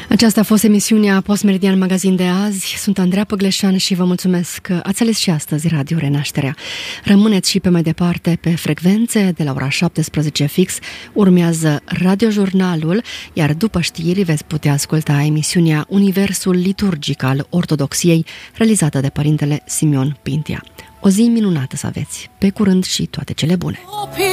Aceasta a fost emisiunea Postmeridian Magazin de azi. Sunt Andreea Păgleșan și vă mulțumesc că ați ales și astăzi Radio Renașterea. Rămâneți și pe mai departe pe frecvențe. De la ora 17 fix urmează Radiojurnalul, iar după știri veți putea asculta emisiunea Universul liturgic al Ortodoxiei, realizată de părintele Simeon Pintea. O zi minunată să aveți! Pe curând și toate cele bune!